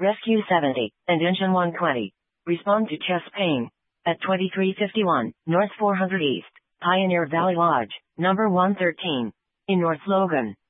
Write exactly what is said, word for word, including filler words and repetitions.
Rescue seventy, and Engine one twenty. Respond to chest pain. At twenty-three fifty-one, North four hundred East, Pioneer Valley Lodge, number one thirteen. In North Logan.